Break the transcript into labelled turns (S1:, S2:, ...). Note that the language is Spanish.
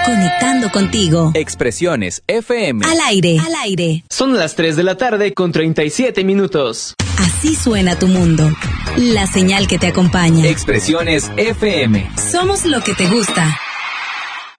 S1: conectando contigo.
S2: Expresiones FM.
S1: Al aire, al aire.
S3: Son las 3 de la tarde con 37 minutos.
S1: Así suena tu mundo. La señal que te acompaña.
S2: Expresiones FM.
S1: Somos lo que te gusta.